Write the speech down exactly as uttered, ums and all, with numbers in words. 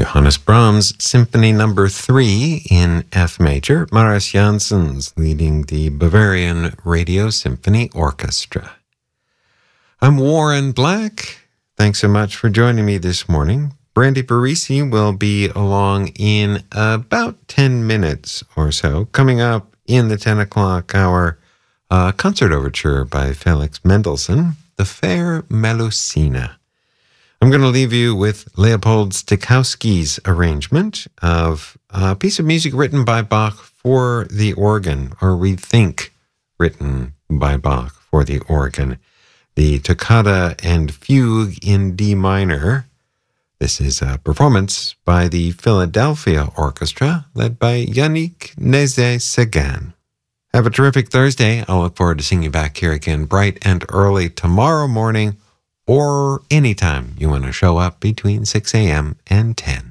Johannes Brahms Symphony Number three in F major. Marius Jansons leading the Bavarian Radio Symphony Orchestra. I'm Warren Black. Thanks so much for joining me this morning. Brandy Parisi will be along in about ten minutes or so. Coming up in the ten o'clock hour, a concert overture by Felix Mendelssohn, The Fair Melusina. I'm going to leave you with Leopold Stokowski's arrangement of a piece of music written by Bach for the organ, or we think written by Bach for the organ. The Toccata and Fugue in D minor. This is a performance by the Philadelphia Orchestra, led by Yannick Nézet-Séguin. Have a terrific Thursday. I'll look forward to seeing you back here again bright and early tomorrow morning, or anytime you want to show up between six a.m. and ten.